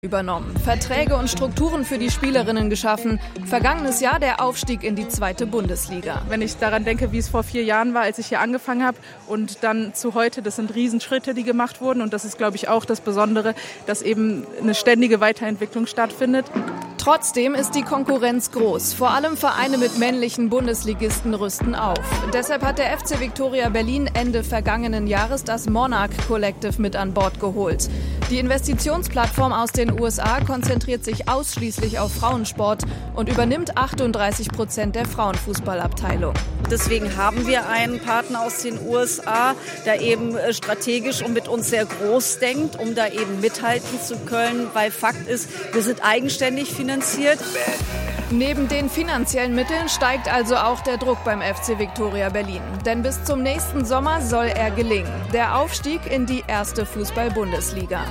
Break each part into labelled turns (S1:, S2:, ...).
S1: übernommen, Verträge und Strukturen für die Spielerinnen geschaffen. Vergangenes Jahr der Aufstieg in die 2. Bundesliga.
S2: Wenn ich daran denke, wie es vor 4 Jahren war, als ich hier angefangen habe und dann zu heute, das sind Riesenschritte, die gemacht wurden. Und das ist, glaube ich, auch das Besondere, dass eben eine ständige Weiterentwicklung stattfindet.
S1: Trotzdem ist die Konkurrenz groß. Vor allem Vereine mit männlichen Bundesligisten rüsten auf. Deshalb hat der FC Viktoria Berlin Ende vergangenen Jahres das Monarch Collective mit an Bord geholt. Die Investitionsplattform aus den USA konzentriert sich ausschließlich auf Frauensport und übernimmt 38% der Frauenfußballabteilung.
S3: Deswegen haben wir einen Partner aus den USA, der eben strategisch und mit uns sehr groß denkt, um da eben mithalten zu können, weil Fakt ist, wir sind eigenständig finanziert.
S1: Neben den finanziellen Mitteln steigt also auch der Druck beim FC Viktoria Berlin. Denn bis zum nächsten Sommer soll er gelingen. Der Aufstieg in die 1. Fußball-Bundesliga.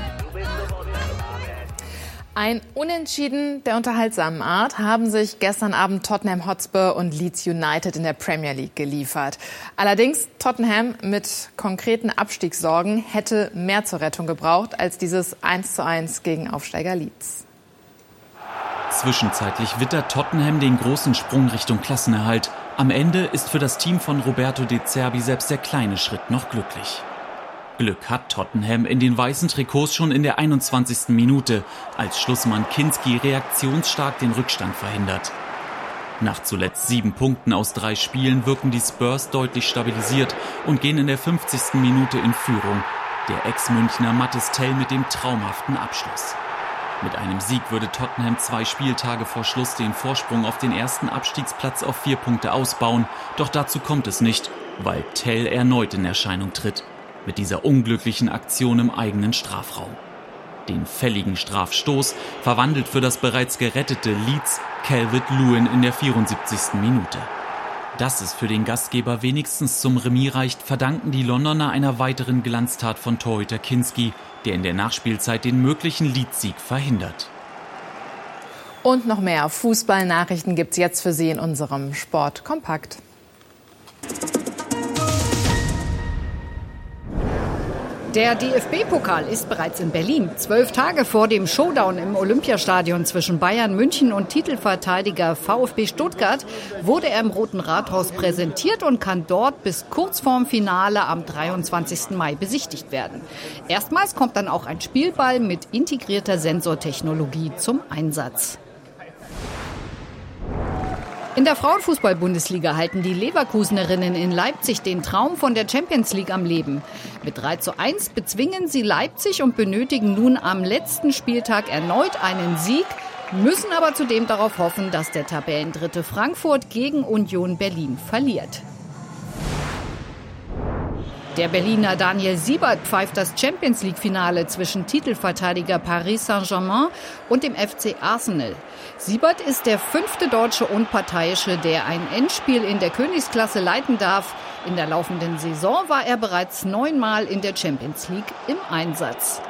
S4: Ein Unentschieden der unterhaltsamen Art haben sich gestern Abend Tottenham Hotspur und Leeds United in der Premier League geliefert. Allerdings Tottenham mit konkreten Abstiegssorgen hätte mehr zur Rettung gebraucht als dieses 1:1 gegen Aufsteiger Leeds.
S5: Zwischenzeitlich wittert Tottenham den großen Sprung Richtung Klassenerhalt. Am Ende ist für das Team von Roberto De Zerbi selbst der kleine Schritt noch glücklich. Glück hat Tottenham in den weißen Trikots schon in der 21. Minute, als Schlussmann Kinski reaktionsstark den Rückstand verhindert. Nach zuletzt 7 Punkten aus 3 Spielen wirken die Spurs deutlich stabilisiert und gehen in der 50. Minute in Führung. Der Ex-Münchner Mathys Tel mit dem traumhaften Abschluss. Mit einem Sieg würde Tottenham 2 Spieltage vor Schluss den Vorsprung auf den ersten Abstiegsplatz auf 4 Punkte ausbauen. Doch dazu kommt es nicht, weil Tel erneut in Erscheinung tritt. Mit dieser unglücklichen Aktion im eigenen Strafraum. Den fälligen Strafstoß verwandelt für das bereits gerettete Leeds Calvert-Lewin in der 74. Minute. Dass es für den Gastgeber wenigstens zum Remis reicht, verdanken die Londoner einer weiteren Glanztat von Torhüter Kinski, der in der Nachspielzeit den möglichen Leeds-Sieg verhindert.
S4: Und noch mehr Fußballnachrichten gibt's jetzt für Sie in unserem Sport Kompakt.
S6: Der DFB-Pokal ist bereits in Berlin. 12 Tage vor dem Showdown im Olympiastadion zwischen Bayern München und Titelverteidiger VfB Stuttgart wurde er im Roten Rathaus präsentiert und kann dort bis kurz vorm Finale am 23. Mai besichtigt werden. Erstmals kommt dann auch ein Spielball mit integrierter Sensortechnologie zum Einsatz. In der Frauenfußball-Bundesliga halten die Leverkusenerinnen in Leipzig den Traum von der Champions League am Leben. Mit 3:1 bezwingen sie Leipzig und benötigen nun am letzten Spieltag erneut einen Sieg, müssen aber zudem darauf hoffen, dass der Tabellendritte Frankfurt gegen Union Berlin verliert. Der Berliner Daniel Siebert pfeift das Champions-League-Finale zwischen Titelverteidiger Paris Saint-Germain und dem FC Arsenal. Siebert ist der 5. deutsche Unparteiische, der ein Endspiel in der Königsklasse leiten darf. In der laufenden Saison war er bereits 9-mal in der Champions League im Einsatz.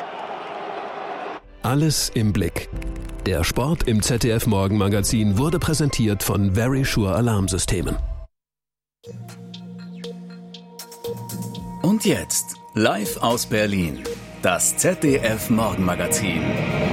S7: Alles im Blick. Der Sport im ZDF-Morgenmagazin wurde präsentiert von Verisure Alarmsystemen.
S8: Und jetzt, live aus Berlin, das ZDF-Morgenmagazin.